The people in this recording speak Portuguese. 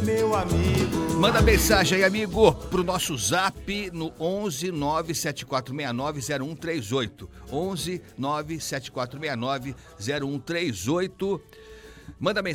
meu amigo. Manda mensagem aí, amigo, pro nosso zap no 11 97469 0138. 11 97469 0138. Manda mensagem.